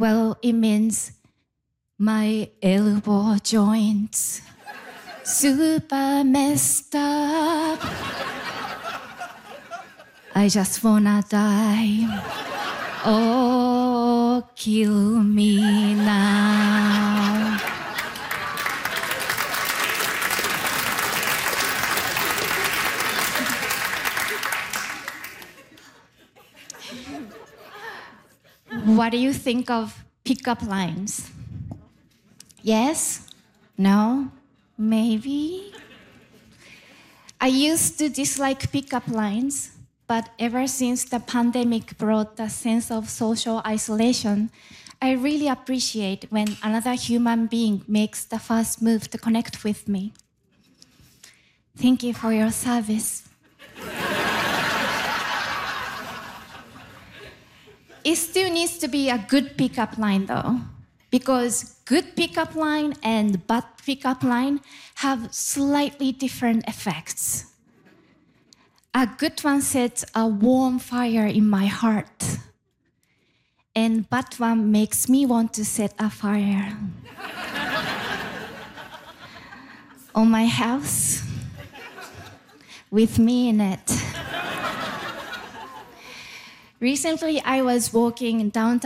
Well, it means my elbow joints super messed up. I just wanna die. Oh, kill me now. What do you think of pickup lines? Yes? No? Maybe? I used to dislike pickup lines, but ever since the pandemic brought a sense of social isolation, I really appreciate when another human being makes the first move to connect with me. Thank you for your service. It still needs to be a good pickup line though, because good pickup line and bad pickup line have slightly different effects. A good one sets a warm fire in my heart, and bad one makes me want to set a fire on my house with me in it. Recently, I was walking downtown